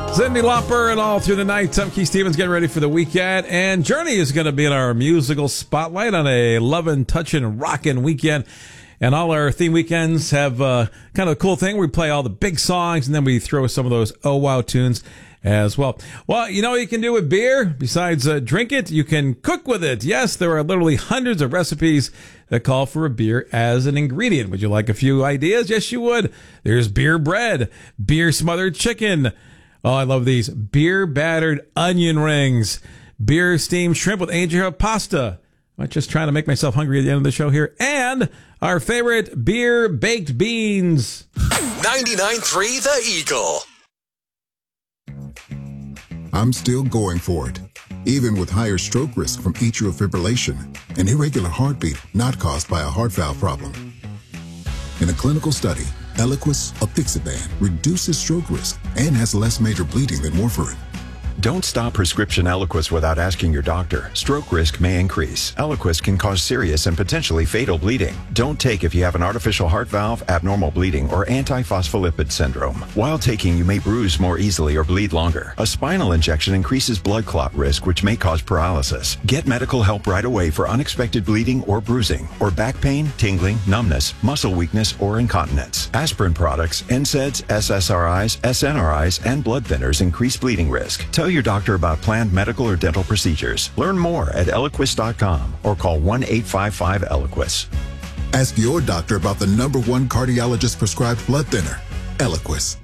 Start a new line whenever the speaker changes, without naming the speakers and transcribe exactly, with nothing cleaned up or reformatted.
Cyndi Lauper and all through the night. I'm Keith Stevens getting ready for the weekend. And Journey is going to be in our musical spotlight on a lovin', touchin', rockin' weekend. And all our theme weekends have uh, kind of a cool thing. We play all the big songs, and then we throw some of those oh wow tunes as well. Well, you know what you can do with beer? Besides uh, drink it, you can cook with it. Yes, there are literally hundreds of recipes that call for a beer as an ingredient. Would you like a few ideas? Yes, you would. There's beer bread, beer smothered chicken. Oh, I love these. Beer battered onion rings, beer steamed shrimp with angel hair pasta. I'm just trying to make myself hungry at the end of the show here. And our favorite beer baked beans.
ninety-nine point three The Eagle.
I'm still going for it, even with higher stroke risk from atrial fibrillation, an irregular heartbeat not caused by a heart valve problem. In a clinical study, Eliquis, apixaban, reduces stroke risk and has less major bleeding than warfarin.
Don't stop prescription Eliquis without asking your doctor. Stroke risk may increase. Eliquis can cause serious and potentially fatal bleeding. Don't take if you have an artificial heart valve, abnormal bleeding, or antiphospholipid syndrome. While taking, you may bruise more easily or bleed longer. A spinal injection increases blood clot risk, which may cause paralysis. Get medical help right away for unexpected bleeding or bruising, or back pain, tingling, numbness, muscle weakness, or incontinence. Aspirin products, N SAIDs, S S R Is, S N R Is, and blood thinners increase bleeding risk. Tell your doctor about planned medical or dental procedures. Learn more at Eliquis dot com or call one eight five five Eliquis.
Ask your doctor about the number one cardiologist prescribed blood thinner, Eliquis.